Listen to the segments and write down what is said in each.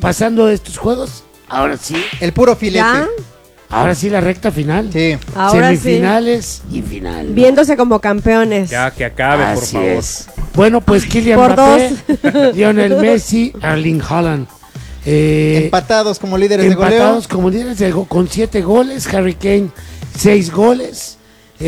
pasando estos juegos, ahora sí. El puro filete. ¿Ya? Ahora sí la recta final. Sí. Ahora Semifinales y final. Viéndose como campeones. Ya, que acabe, por Así favor. es. Bueno, pues Kylian Por Mbappé, Lionel Messi, Erling Haaland. Empatados como líderes de goleo. Empatados como líderes con 7 goles. Harry Kane, 6 goles.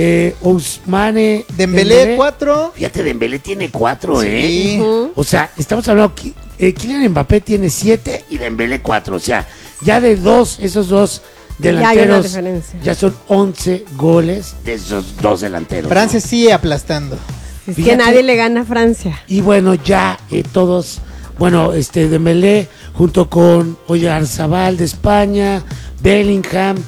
Ousmane Dembélé, 4. Fíjate, Dembélé tiene 4, Sí. O sea, estamos hablando que Kylian Mbappé tiene 7 y Dembélé 4. O sea, ya de esos dos Ya hay una delanteros, diferencia. ya son 11 goles de esos dos delanteros. Francia sigue aplastando. Es que Fíjate. nadie le gana a Francia. Y bueno, ya todos, Dembélé junto con Oyarzabal de España, Bellingham,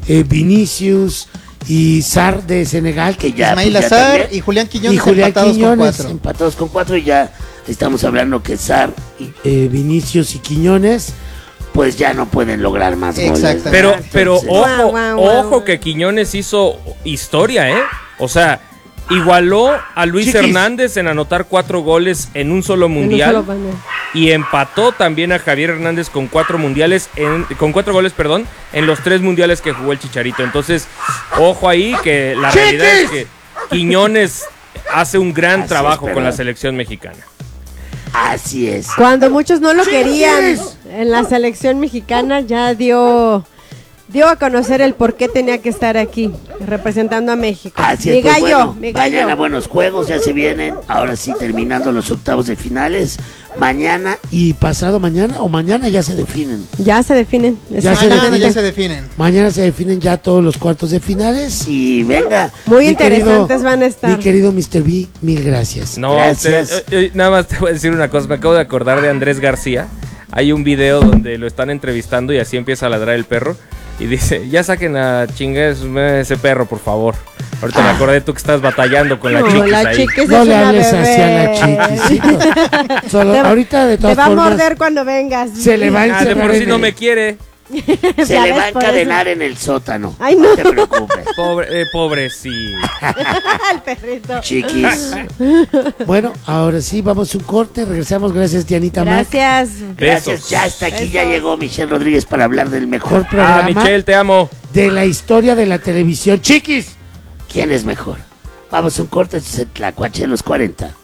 Vinicius y Sarr de Senegal, que ya Ismail pues, ya Azar también. y Julián Quiñones Y Julián empatados Quiñones, con 4. empatados con 4 y ya estamos hablando que Sarr, Vinicius y Quiñones pues ya no pueden lograr más goles. Exactamente. Pero Entonces, ojo, Guau, guau, ojo guau. que Quiñones hizo historia, ¿eh? O sea, igualó a Luis Chiquis. Hernández en anotar 4 goles en un solo mundial. En un solo panel. Y empató también a Javier Hernández con 4 goles, en los 3 mundiales que jugó el Chicharito. Entonces, ojo ahí que la realidad es que Quiñones hace un gran Así trabajo es, con la pero- selección mexicana. así es. Cuando muchos no lo Sí, querían sí. en la selección mexicana, ya dio a conocer el por qué tenía que estar aquí, representando a México. Así Mi es, pues, gallo, bueno, mi mañana gallo. buenos juegos ya se vienen. Ahora sí terminando los octavos de finales. Mañana y pasado mañana o mañana ya se definen. Ya se definen. Ya se Mañana exactamente. ya se definen. Mañana se definen ya todos los cuartos de finales y venga. Muy mi querido- interesantes van a estar. Mi querido Mr. B, mil gracias. No, gracias. nada más te voy a decir una cosa. Me acabo de acordar de Andrés García. Hay un video donde lo están entrevistando y así empieza a ladrar el perro. Y dice, ya saquen a chingar ese perro, por favor. Ahorita me acordé tú que estás batallando con la No, chiquis la ahí. chiquis No es le una hables bebé. así a la chiquisita. Solo, ahorita de Te todas va a formas morder cuando vengas. se le va a Ah, de encerrar por sí en no el- me quiere. se Ya le va a ves, por eso. encadenar en el sótano. Ay, no. te preocupes. Pobre sí. El perrito. Chiquis. Bueno, ahora sí, vamos a un corte. Regresamos. Gracias, Dianita Mac. Gracias. Gracias. Besos. Ya está aquí, ya Besos. llegó Michelle Rodríguez para hablar del mejor programa Ah, Michelle, te amo. de la historia de la televisión. Chiquis, ¿quién es mejor? Vamos a un corte. Esto es el Tlacuache de los 40.